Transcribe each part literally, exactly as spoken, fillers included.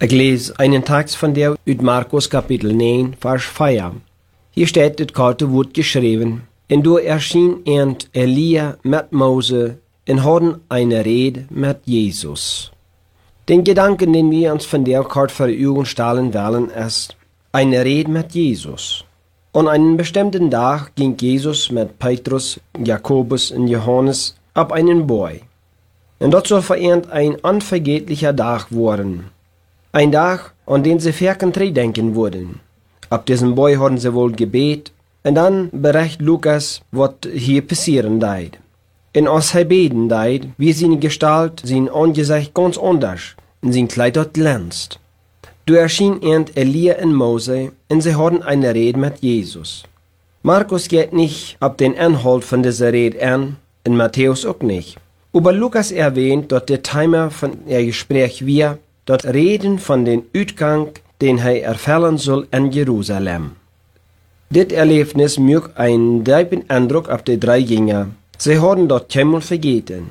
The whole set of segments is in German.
Ik lees einen Text von der uit Markus Kapitel negen, Vers vier. Hier steht het kalte woord geschreven. En door erschien eerst Elia met Mose en hadden eine Rede met Jesus. Den Gedanken, den wir uns von der Karte vor Augen stellen wollen, ist eine Rede mit Jesus. An einem bestimmten Tag ging Jesus mit Petrus, Jakobus und Johannes auf einen Berg. Und dort soll verehrt ein unvergehtlicher Tag worden. Ein Tag, an den sie verkentrei denken wurden. Ab diesem Berg hatten sie wohl gebet, und dann bericht Lukas, was hier passieren deit. Und als hij beten deit, wie seine Gestalt, sein Angesicht ganz anders, und sein Kleid dort glänzt. Du erschien erst Elia und Mose, und sie hatten eine Rede mit Jesus. Markus geht nicht ab den Inhalt von dieser Rede an, und Matthäus auch nicht. Aber Lukas erwähnt, dass der Timer von ihr Gespräch wir, dort reden von den Uitgang, den er erfüllen soll in Jerusalem. Dit Erlebnis macht einen tiefen Eindruck auf die drei Jünger. Sie haben dort keinmal vergeten.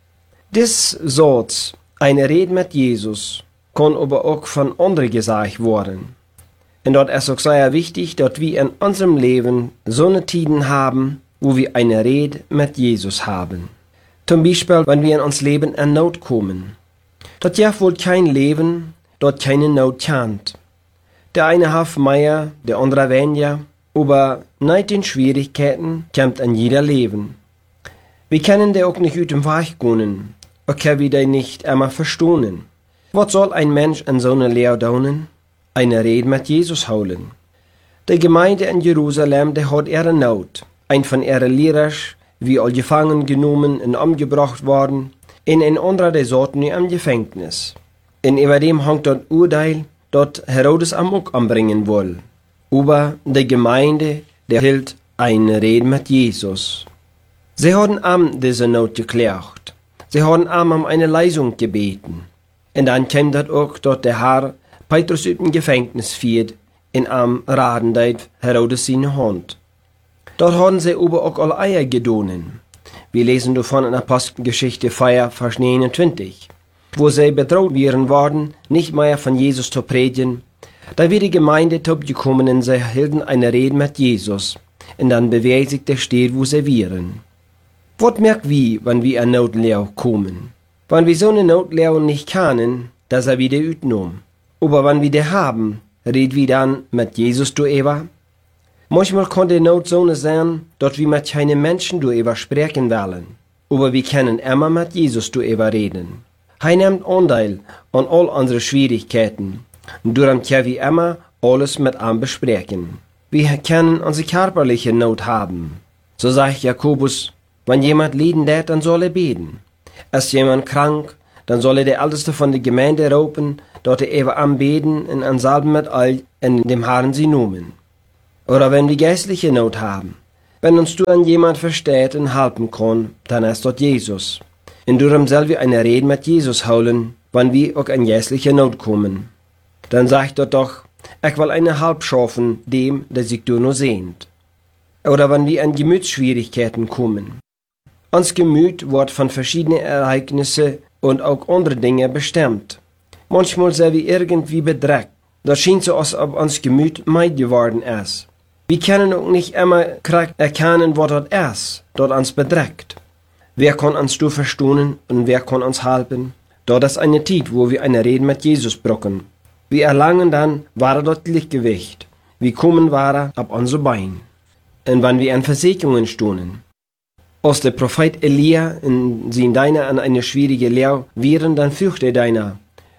Dies Satz, eine Rede mit Jesus, kann aber auch von anderen gesagt werden. Und dort ist auch sehr wichtig, dass wir in unserem Leben so eine Tiden haben, wo wir eine Rede mit Jesus haben. Zum Beispiel, wenn wir in uns Leben in Not kommen. Dort ja wohl kein Leben, dort keine Not kennt. Der eine hat mehr, der andere weniger, aber nicht den Schwierigkeiten kommt in jeder Leben. Wir können der auch nicht aus dem Weg gehen, auch können wir die nicht immer verstehen. Was soll ein Mensch in so einer Lehre tun? Eine Rede mit Jesus holen. Die Gemeinde in Jerusalem, die hat ihre Not. Ein von ihren Lehrern, wie all gefangen genommen und umgebracht worden, in ein anderer, der saß nie im Gefängnis. Und über dem hängt dort Urteil, dort Herodes am auch umbringen will. Aber die Gemeinde, der hielt eine Rede mit Jesus. Sie haben am diese Not geklärt. Sie haben am um eine Leisung gebeten. Und dann kam das auch, dass der Herr Petrus aus dem Gefängnis führt, in am Raden deit Herodes seine Hand. Dort haben sie aber auch alle Eier gedonen. Wir lesen davon in Apostelgeschichte vier, Vers neunundzwanzig, wo sie bedroht werden worden, nicht mehr von Jesus zu predigen. Da wir die Gemeinde gekommen und sie hielten eine Rede mit Jesus, und dann bewegt sich der Steht, wo sie wären. Was merkt wir, wenn wir in Notlehre kommen? Wenn wir so eine Notlehre nicht kennen, dass er wieder utnommen. Aber wenn wir die haben, reden wir dann mit Jesus darüber. Manchmal kann die Not so sein, dass wir mit keinen Menschen darüber sprechen wollen. Aber wir können immer mit Jesus darüber reden. Er nimmt Anteil an all unsere Schwierigkeiten. Und darum können wir immer alles mit ihm besprechen. Wir können unsere körperliche Not haben. So sagt Jakobus, wenn jemand leiden lädt, dann soll er beten. Ist jemand krank, dann soll er der Älteste von der Gemeinde rufen, dort er eben anbeten und ansalben mit all in dem Herrn sie nehmen. Oder wenn wir geistliche Not haben. Wenn uns du an jemand versteht und helfen kann, dann ist dort Jesus. Und darum soll wir eine Rede mit Jesus holen, wenn wir auch in geistliche Not kommen. Dann sagt er doch, ich will eine Halb schaffen dem, der sich du nur sehnt. Oder wenn wir an Gemütsschwierigkeiten kommen. Uns Gemüt wird von verschiedenen Ereignissen und auch andere Dinge bestimmt. Manchmal sind wir irgendwie bedrückt. Das scheint so, als ob uns Gemüt meid geworden ist. Wir können auch nicht immer erkennen, was das ist, das uns bedrückt. Wer kann uns du verstehen und wer kann uns helfen? Dort ist eine Zeit, wo wir eine Rede mit Jesus brauchen. Wir erlangen dann wahre dort Gleichgewicht. Wir kommen wahre ab unser Bein. Und wenn wir an Versicherungen stehen. Als der Prophet Elia in sein Deiner an eine schwierige Lehre wären, dann fürchte deiner.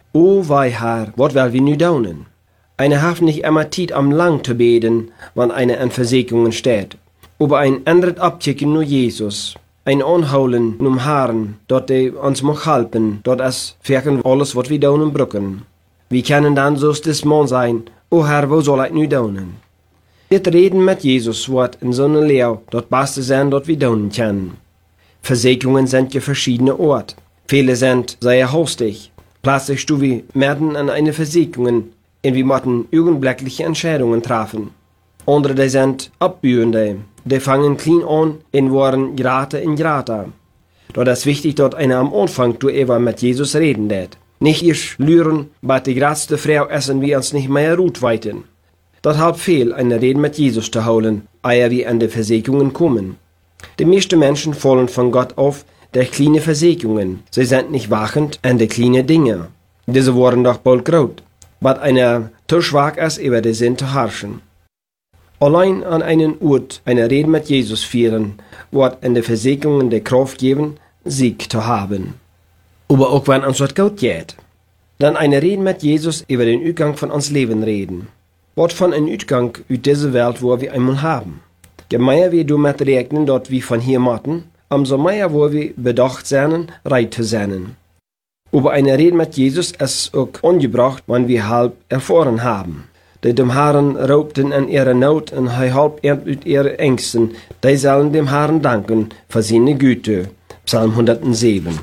O wei Herr, was will wir nu tun? Eine hat nicht immer Zeit am lang zu beten, wenn eine an Versicherungen steht. Aber ein anderes Abkicken nur Jesus. Ein Anholen num Herrn, dort er uns mag helfen, dort es wirken alles, was wir tun brücken. Wir können dann so des Mann sein, o Herr, wo soll ich nu tun? Dit Reden mit Jesus wird in so einer Lehre das Beste sein, das wir tun können. Versicherungen sind ja verschiedene Orte. Viele sind sehr hastig. Plötzlich stehen wir mitten an eine Versicherung und wir müssen augenblickliche Entscheidungen treffen. Andere die sind Abbühende. Die fangen klein an und werden grater und grater. Dort ist wichtig, dass einer am Anfang du eben mit Jesus reden wird. Nicht ich lüren, aber die größte Frau essen wir uns nicht mehr Rut weiten. Das hat viel, eine Rede mit Jesus zu holen, ehe wir an die Versägungen kommen. Die meisten Menschen fallen von Gott auf durch kleine Versägungen. Sie sind nicht wachend an die kleinen Dinge. Diese waren doch bald groß, aber einer zu schwach ist, über die Sinn zu herrschen. Allein an einen Ort eine Rede mit Jesus führen, wird an die Versägungen die Kraft geben, Sieg zu haben. Aber auch wenn uns das gut geht, dann eine Rede mit Jesus über den Ausgang von uns Leben reden. Was von einem Ausgang aus dieser Welt, wo wir einmal haben. Je mehr wir damit rechnen, dort wir von hier matten, umso mehr wo wir bedacht sein, reit zu sein. Aber eine Rede mit Jesus ist auch ungebracht, wenn wir halb erfahren haben. Die dem Herrn raubten in ihrer Not und er halb mit ihren Ängsten, die sollen dem Herrn danken für seine Güte. Psalm hundertsieben.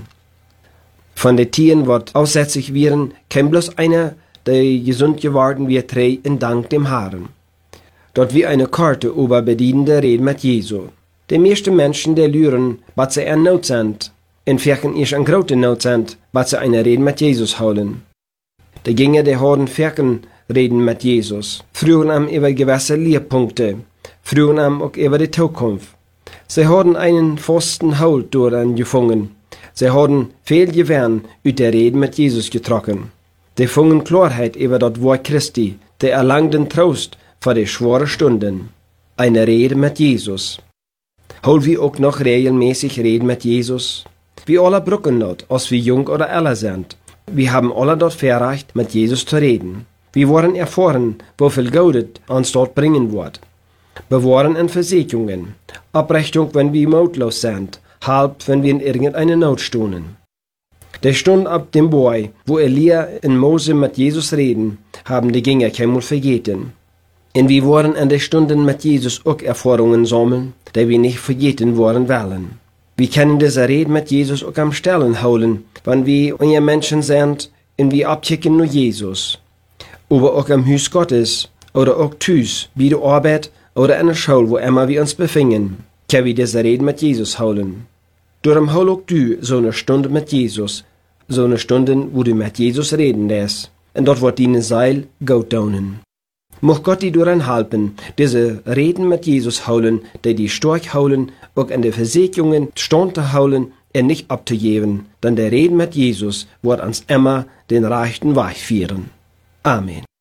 Von den Tieren, was aussätzlich wären, käme bloß einer, der gesund geworden wird, drei in Dank dem Herrn. Dort wie eine Karte über bedienende Rede mit Jesu. Die meisten Menschen, die lüren, was sie in Not sind, in Färken ist in große Not sind, was sie eine Rede mit Jesus holen. Die Gänger, die haben Färken reden mit Jesus, frühen am über gewisse Lehrpunkte, frühen am auch über die Zukunft. Sie haben einen festen Halt durch ihn gefangen. Sie haben viel Gewinn aus der Rede mit Jesus getroffen. Sie fungen Klarheit über das Wort Christi, die erlangten Trost für die schweren Stunden. Eine Rede mit Jesus. Hol wir auch noch regelmäßig reden mit Jesus? Wir alle brücken dort, als wir jung oder älter sind. Wir haben alle dort verreicht, mit Jesus zu reden. Wir wollen erfahren, wofür Gott uns dort bringen wird. Bewahren in Versägungen, Abrechtung, wenn wir mutlos sind, halb, wenn wir in irgendeiner Not stohnen. Der Stund ab dem Boy, wo Elia und Mose mit Jesus reden, haben die Gänger keinmal vergeten. Und wir wollen in den Stunden mit Jesus auch Erfahrungen sammeln, die wir nicht vergeten wollen wollen. Wir können diese Rede mit Jesus auch am Stellen holen, wenn wir unter Menschen sind und wir abchecken nur Jesus. Aber auch am Haus Gottes oder auch Tüs, bei der Arbeit oder in der Schule, wo immer wir uns befinden, können wir diese Rede mit Jesus holen. Darum hol auch du so eine Stunde mit Jesus, so eine Stunde, wo du mit Jesus reden lässt, und dort wird deine Seil gut tun. Mocht Gott dir daran helfen, diese Reden mit Jesus holen, die die stark holen, auch in den Versägungen stand zu holen und nicht abzugeben, denn der Reden mit Jesus wird uns immer den rechten Weg führen. Amen.